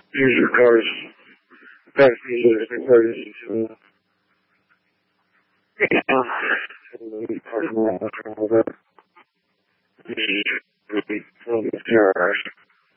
use your car's passengers and emergency to parking lot and all that. Really terrorized.